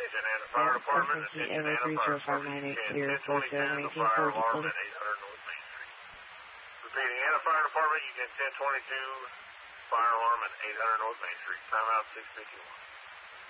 Attention and Fire Department. Attention and Fire Department. 1022 the fire alarm at 800 North Main Street. Repeating, and Fire Department, you can 1022 fire alarm at 800 North Main Street. Timeout 651.